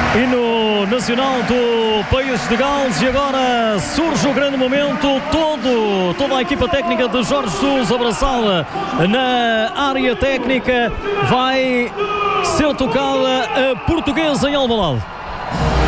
Hino nacional do País de Gales, e agora surge o grande momento. Toda a equipa técnica de Jorge Jesus abraçada na área técnica. Vai ser tocada a Portuguesa em Alvalade.